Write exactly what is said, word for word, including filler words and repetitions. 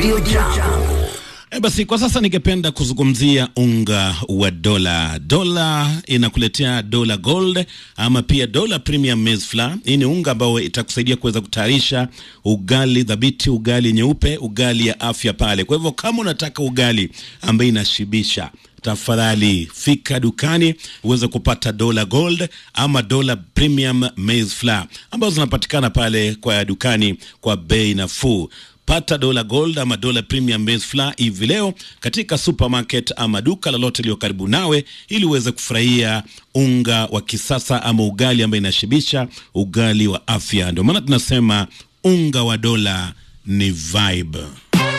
Ndio jambo. E basi kwa sasa ningependa kuzungumzia unga wa dola. Dola inakuletea dola gold ama pia dola premium maize flour. Hii ni unga ambao itakusaidia kuweza kutayarisha ugali dhabiti, ugali nyeupe, ugali ya afya pale. Kwa hivyo kama unataka ugali ambaye inashibisha, tafadhali fika dukani uweze kupata dola gold ama dola premium maize flour ambazo zinapatikana pale kwa dukani kwa bei nafuu. Pata dola gold ama dola premium maize flour hivi leo katika supermarket ama duka lolote lililo karibu nawe, ili uweze kufurahia unga wa kisasa ama ugali ambaye inashibisha, ugali wa afya. Ndio maana tunasema unga wa dola ni vibe.